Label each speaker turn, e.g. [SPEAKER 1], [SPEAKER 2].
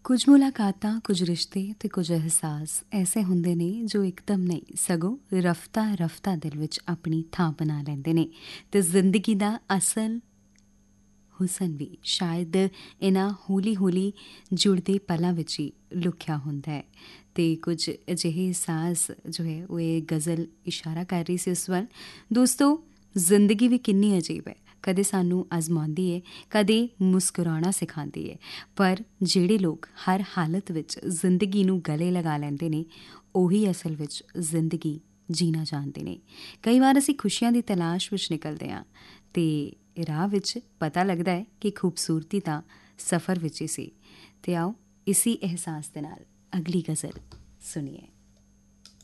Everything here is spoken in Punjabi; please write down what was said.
[SPEAKER 1] ਕੁਝ ਮੁਲਾਕਾਤਾਂ, ਕੁਝ ਰਿਸ਼ਤੇ ਤੇ ਕੁਝ ਅਹਿਸਾਸ ਐਸੇ ਹੁੰਦੇ ਨੇ ਜੋ ਇੱਕਦਮ ਨਹੀਂ ਸਗੋਂ ਰਫਤਾ ਰਫਤਾ ਦਿਲ ਵਿੱਚ ਆਪਣੀ ਥਾਂ ਬਣਾ ਲੈਂਦੇ ਨੇ ਤੇ ਜ਼ਿੰਦਗੀ ਦਾ ਅਸਲ ਹੁਸਨ ਵੀ ਸ਼ਾਇਦ ਇਹਨਾਂ ਹੌਲੀ ਹੌਲੀ ਜੁੜਦੇ ਪਲਾਂ ਵਿੱਚ ਹੀ ਲੁਕਿਆ ਹੁੰਦਾ ਹੈ। ਤੇ ਕੁਝ ਅਜਿਹੇ ਅਹਿਸਾਸ ਜੋ ਹੈ ਉਹ ਇਹ ਗਜ਼ਲ ਇਸ਼ਾਰਾ ਕਰ ਰਹੀ ਸੀ ਉਸ ਵੱਲ। ਦੋਸਤੋ, ਜ਼ਿੰਦਗੀ ਵੀ ਕਿੰਨੀ ਅਜੀਬ ਹੈ, ਕਦੇ ਸਾਨੂੰ ਅਜ਼ਮਾਉਂਦੀ ਹੈ, ਕਦੇ ਮੁਸਕਰਾਉਣਾ ਸਿਖਾਉਂਦੀ ਹੈ, ਪਰ ਜਿਹੜੇ ਲੋਕ ਹਰ ਹਾਲਤ ਵਿੱਚ ਜ਼ਿੰਦਗੀ ਨੂੰ ਗਲੇ ਲਗਾ ਲੈਂਦੇ ਨੇ ਉਹੀ ਅਸਲ ਵਿੱਚ ਜ਼ਿੰਦਗੀ ਜੀਣਾ ਜਾਣਦੇ ਨੇ। ਕਈ ਵਾਰ ਅਸੀਂ ਖੁਸ਼ੀਆਂ ਦੀ ਤਲਾਸ਼ ਵਿੱਚ ਨਿਕਲਦੇ ਹਾਂ ਤੇ ਰਾਹ ਵਿੱਚ ਪਤਾ ਲੱਗਦਾ ਹੈ ਕਿ ਖੂਬਸੂਰਤੀ ਤਾਂ ਸਫ਼ਰ ਵਿੱਚ ਹੀ ਸੀ। ਤੇ ਆਓ ਇਸੀ ਅਹਿਸਾਸ ਦੇ ਨਾਲ ਅਗਲੀ ਗਜ਼ਲ ਸੁਣੀਏ।